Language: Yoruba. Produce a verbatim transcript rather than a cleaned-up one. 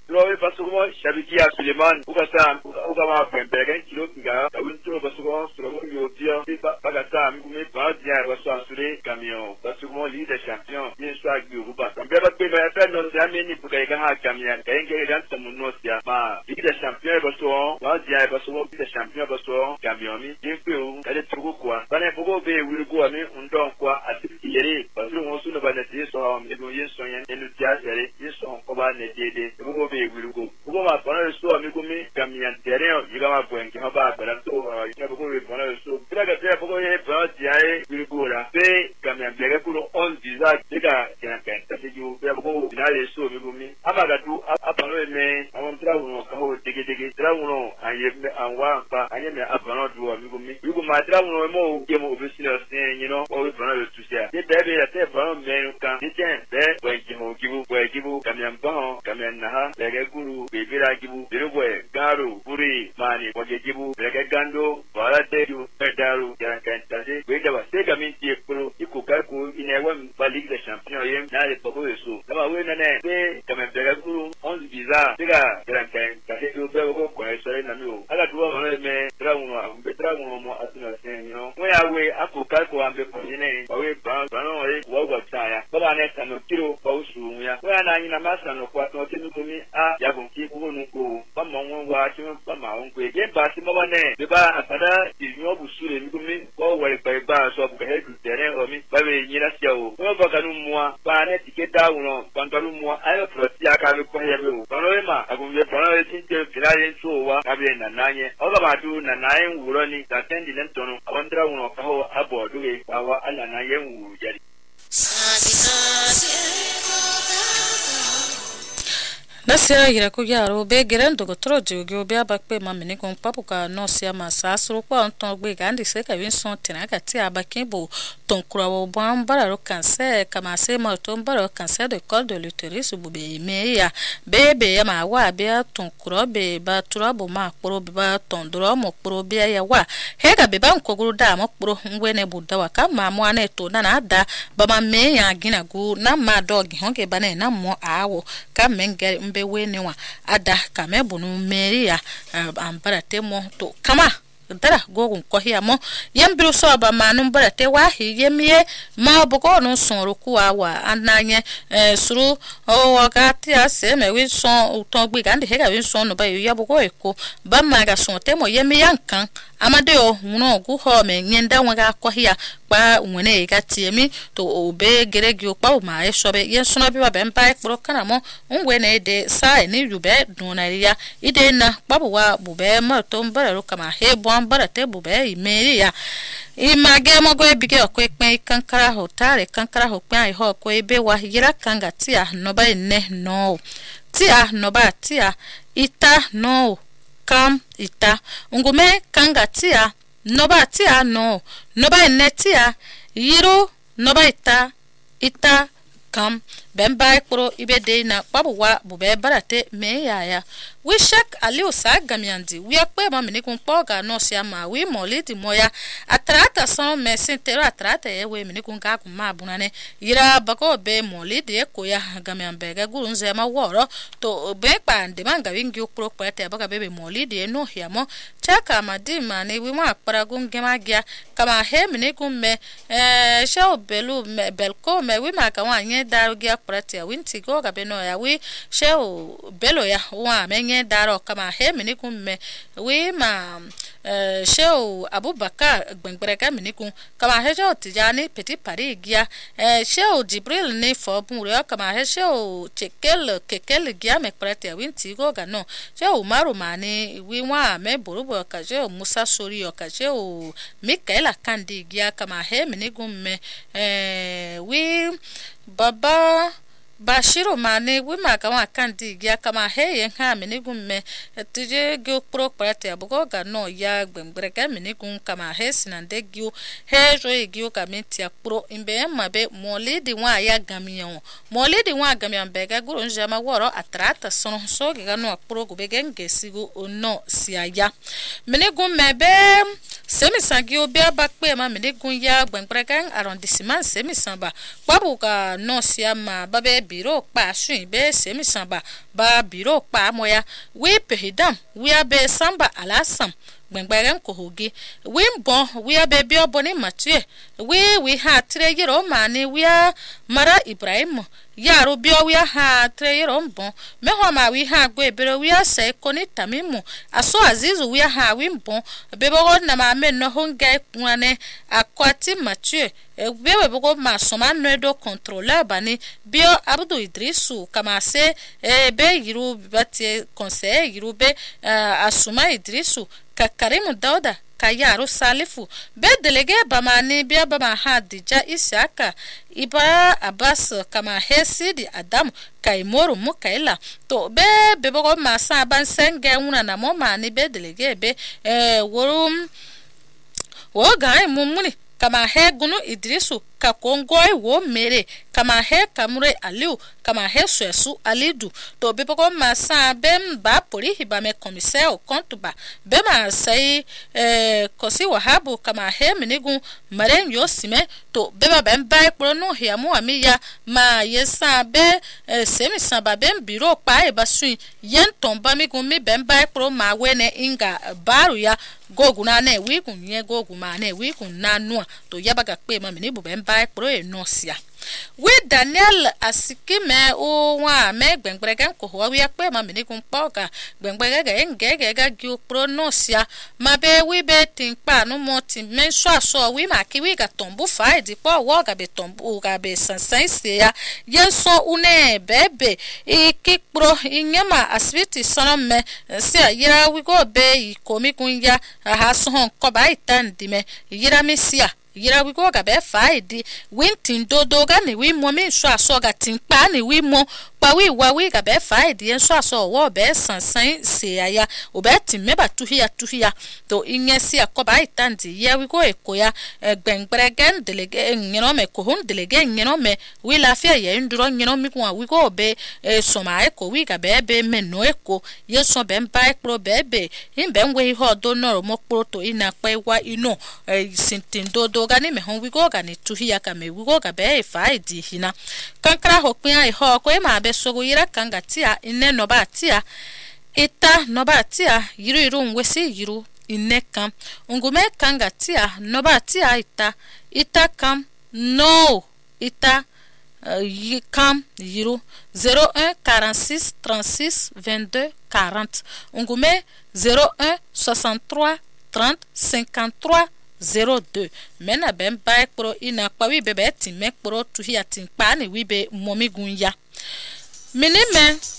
Rowe Basumo, Shabikia Suleiman, Ugasa, Ugama, Pembergen, Kilopiga, Winter Basumo, Stromo, Yotia, Bagasa, Mugumi, Badia, Wasasure, Camion, Basumo, leader champion, Yeswag, Yuba. I'm never paid by a friend on Zamini, Pugaga, Camion, Kanga, Samunosia, Ma, leader champion Basuo, Badia, Basumo, the champion Basuo, Camioni, Jifu, Kaletukua, Banapogo Bay will go on Undonqua, a sixty year, Basumo, Sunabanese, or Yeson, and Lutia, Yeson, Obane, Ugo Bay will go. Ugoma, Bonaso, Migumi, Camion, Terreno, Yugama, Kaba, but I'm so, you never go with Bonaso. Praga, Badia, will go, Bay, Camion, Begakulo, on Diza, Diga, Yankan, that you have go, Nale, so Migumi, Amagatu, Apano, man, I want travel, Digi, Digi, Travuno, and one, I am Apano, Migumi. You go my travel more, game of business, you know, always Bonaso to share. The baby, I say, Bono, man, can pretend that when you give, where give, Camion Bon, Camion Naha, Begakuru, Bibira Gibu, Biruwe, Garu, Puri, Mani, Wajibu, Begagando, Valateju, Pedaru, Yankan, Tasi, Weda, Segaminti, Puru, Ikukaku, in a one, Balik the champion, Nale Pogosu. Nama Winane, they come and Begakuru, on the Visa, Biga, Yankan, Tasi, Bego, Quaisari, Namu. I got one man, Trauma, Betramu, Asuna, you know, where are we, Akukaku, and the Pogine, away, Brown, Brown, Wawa Tire, Balanet and Kilo, Posu, where I'm in a master of what not to me, ah, Yabuki, Unuku, Pamon, watching Pamon, get Basimone, the bar, Asada, is no Busu, Gumi, always by bars of the head to Terrain or Miss Baby Yinasio, no Baganumua, Panet, get down on Pantalumua, I have to Yaka, Panorama, I will get Panor, Finale, so Abin and Nine, Ogamatu, Nanayan, Wurani, attending Anton, Andra, Uno, Abo, Due, our Ananayan, Wujari. Nasia ira kugaro be gerendo gotro jogo be abakpe mamene kon papuka no sia masasro kwa onton gbe gandi se ka winson tenaka ti abakimbo ton kurawo bon bara ro cancer kama se ma ton bara cancer de col de l'utérus bube meya bebe ya ma wa be ton kuro be ba turabo ma kporo be ba ton dro mo kporo be ya wa he ga be ba nkoguru da mo kporo ngwene buda wa kama mo ane to na na da ba ma meya gina gu na ma dog honke bana na mo awo ka mengere mbe wenewa ada kamebunu meria ambara temo to kama dara gogun ko hiamo yambiru so ba manum barate wa hiyemie ma bogo no sonro ku awa ananye suru o wakati ase me wi son uton gbe gande hega wi son no ba ya bogo eko ba maga son temo yemi yankan amade o huno gu ho me nyenda waga ko hia pa nwene ga tiemi to obe geregi o pa o ma e sobe yen sona bi ba ben pa ekro kana mo ngwe na ede sai ni yube donaria ide na babu wa bube ma to mbara ro kama he bo mbara te bube imeria image mo go ebige o kwekpe kankara ho tare kankara ho pe ai ho ko ebe wa yira kanga tia no ba ne no tia no ba tia ita no kam ita ngume kanga tia noba tia no noba netia yiro noba ita ita kam bemba ekro ibede na babuwa bube barate me yaya we shak aliu sagamiandi we akpe ma mini kun poga no sia ma we moliti moya atrata son mesin tero atrata e we mini kun ka kun ma bunane yira bako be moliti ekoya gamiambega gurunze ma woro to be pa de manga wingi ukro kwete baka bebe moliti no hiamo chaka madima ni we ma akpara gun gemagia kama he mini kun me eh sha obelu me belko me we ma ka wanye darugia pratia winti go ga beno ya we she o belo ya wa menye daro kama he mini kun me we ma eh sheu Abubakar gbengbere mini kun kama he jo Tijani Petit Paris gia eh sheu Jibril ni fo bunre kama he sheu Chekel Kekel gia me prete winti go ga no sheu Umaru mani we wa me borubo ka sheu Musa Sori o ka sheu Mikaela Kandi gia kama he mini kun me eh we baba Bashiru mane we maka wa kandi gya kama he yen ha minigun me tije gyo pro prate abugo ga no ya gbengbere ka minigun kama he sinande gyo he jo gyo kamenti akpro imbe mabe molidi wa ya gamiyon molidi wa gamiyon bega guru njama woro atrata sono so ga no akpro go begenge sigo no siaya minigun mebe semi sangi obia bakpe ma mini gunya gbangbregan arrondissement semi samba babuka no siama babe biro pa shin be semi samba ba biro pa moya we pehidam we abe samba alasam gbangbregan ko hogi we bon we abe bi oboni matue we we ha tre yero mani we mara Ibrahim yaro bio we ha tre yero bon me ho ma we ha gbe bere we ase koni tamimu aso azizu we ha we bon bebo na ma me no honga kwane akwati matue bebe bego ma soma no do contrôleur bani bio Abdou Idrisu kama se be yiru bati conseil yiru be Asuma Idrisu Kakarimu Dauda Kayaro Salifu be délégué bamani bia bama Hadija Isaka Iba Abbas kama Hesidi Adam Kaimoru Mukaila to be bebo ma sa ban senge una na mo mani be délégué be eh worum wo gai mumuni kama he gunu Idrisu ka kongoi wo mere kama he kamure Aliu kama he Suesu Alidu to be bego masa bem ba pori hiba me commissaire au compte ba be ma sai eh kosi wahabu kama he minigu maren yosime to be ba bem ba pro no hiamu amiya ma yesa be eh, semi samba bem biro pa e basu yen tomba mi gun mi bem ba pro ma wene inga baru ya gogu na ne wi kun ye gogu ma ne wi kun na no to yabaga pe ma mini bu bem ba pro e no sia we Daniel asikime o wa me gbengbregan ko ho wi ape ma mini kun poka gbengbregan ngege ga gi pro no sia ma be wi be tin pa no mo tin men so aso wi ma ki wi ga tombu fa di po wo ga be tombu ga be sansan sia yenso une bebe e ki pro inyama aswiti sono me sia yira wi go be komi kun ya ha so hon ko ba itandi me yira me sia yira wi go ga be faidi wintin dodo ga ni wi mo mi so aso ga tin pa ni wi mo pa wi wa wi ga be faidi en so aso wo be sansan se aya o be tin me ba tuhia tuhia to inyesi akoba itandi ye wi go ekoya gbengbregan delege nyino me ko hun delege nyino me wi la fia ye nduro nyino mi ko wi go be so ma e ko wi ga be be me no e ko ye so be mba e pro be be in be ngwe ho do no mo pro to ina pa wa ino sintin dodo ga ni me hon wi go ga ni tuhia ka me wi go ga be faidi hina kankra ho pin ai ho ko e ma be sogo yira kangatia ine no ba tia ita no ba tia yiru yiru ngwesi yiru ine kam ungume kangatia no ba tia ita ita kam no ita uh, y kam yiru zero un quarante-six trente-six vingt-deux quarante ungume zero un soixante-trois trente cinquante-trois zero deux mena ben ba pro ina kwa wi bebe ti me pro tu hi atin pa ni wi be momi gunya minime